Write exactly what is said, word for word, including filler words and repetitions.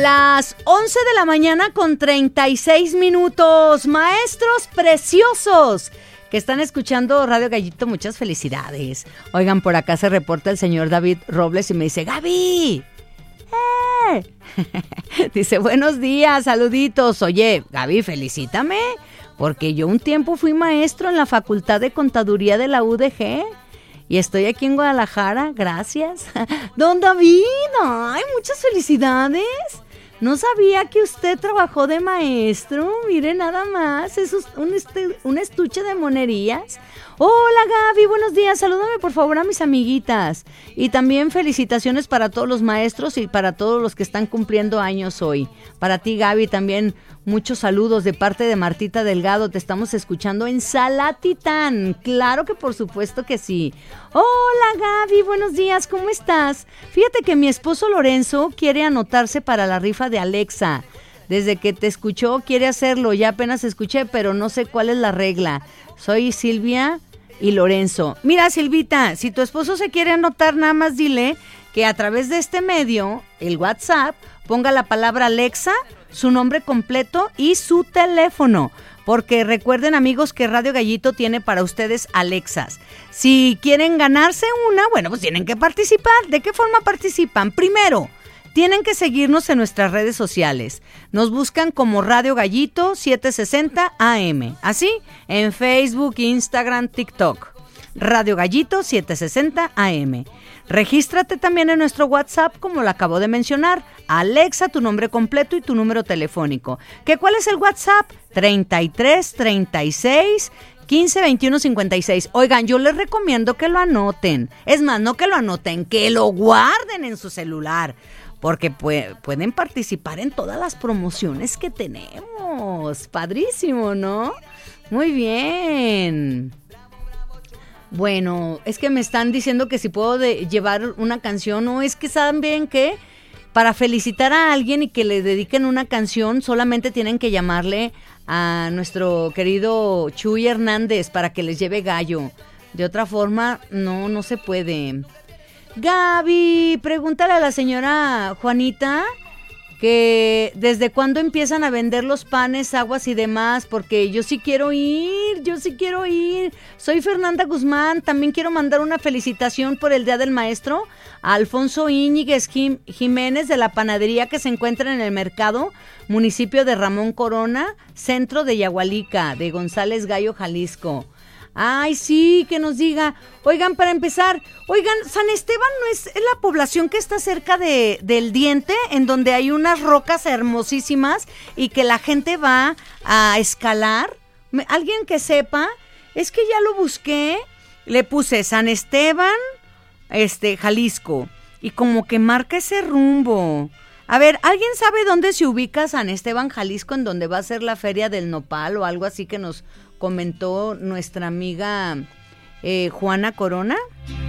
Las once de la mañana con treinta y seis minutos. Maestros preciosos que están escuchando Radio Gallito, muchas felicidades. Oigan, por acá se reporta el señor David Robles y me dice, Gaby, ¡eh! Dice, buenos días, saluditos. Oye, Gaby, felicítame, porque yo un tiempo fui maestro en la Facultad de Contaduría de la U D G y estoy aquí en Guadalajara, gracias. Don David, ay, muchas felicidades. No sabía que usted trabajó de maestro, mire nada más, es un, este, un estuche de monerías. Hola Gaby, buenos días, salúdame por favor a mis amiguitas. Y también felicitaciones para todos los maestros y para todos los que están cumpliendo años hoy. Para ti Gaby también muchos saludos de parte de Martita Delgado, te estamos escuchando en Salatitán, claro que por supuesto que sí. Hola Gaby, buenos días, ¿cómo estás? Fíjate que mi esposo Lorenzo quiere anotarse para la rifa de Alexa. Desde que te escuchó quiere hacerlo, ya apenas escuché, pero no sé cuál es la regla. Soy Silvia y Lorenzo. Mira, Silvita, si tu esposo se quiere anotar, nada más dile que a través de este medio, el WhatsApp, ponga la palabra Alexa, su nombre completo y su teléfono. Porque recuerden, amigos, que Radio Gallito tiene para ustedes Alexas. Si quieren ganarse una, bueno, pues tienen que participar. ¿De qué forma participan? Primero, tienen que seguirnos en nuestras redes sociales. Nos buscan como Radio Gallito setecientos sesenta A M. Así, en Facebook, Instagram, TikTok. Radio Gallito setecientos sesenta A M. Regístrate también en nuestro WhatsApp, como lo acabo de mencionar. Alexa, tu nombre completo y tu número telefónico. ¿Qué cuál es el WhatsApp? treinta y tres, treinta y seis, quince, veintiuno, cincuenta y seis. Oigan, yo les recomiendo que lo anoten. Es más, no que lo anoten, que lo guarden en su celular. Porque pu- pueden participar en todas las promociones que tenemos. Padrísimo, ¿no? Muy bien. Bueno, es que me están diciendo que si puedo de llevar una canción, o es que saben bien que para felicitar a alguien y que le dediquen una canción, solamente tienen que llamarle a nuestro querido Chuy Hernández para que les lleve gallo. De otra forma, no, no se puede. Gaby, pregúntale a la señora Juanita que desde cuándo empiezan a vender los panes, aguas y demás, porque yo sí quiero ir, yo sí quiero ir. Soy Fernanda Guzmán, también quiero mandar una felicitación por el Día del Maestro a Alfonso Íñiguez Jim- Jiménez de la panadería que se encuentra en el mercado, municipio de Ramón Corona, centro de Yahualica, de González Gallo, Jalisco. Ay, sí, que nos diga. Oigan, para empezar, oigan, San Esteban no es la población que está cerca de, del Diente, en donde hay unas rocas hermosísimas y que la gente va a escalar. Me- ¿Alguien que sepa? Es que ya lo busqué, le puse San Esteban, este, Jalisco, y como que marca ese rumbo. A ver, ¿alguien sabe dónde se ubica San Esteban, Jalisco, en donde va a ser la Feria del Nopal o algo así que nos comentó nuestra amiga eh, Juana Corona?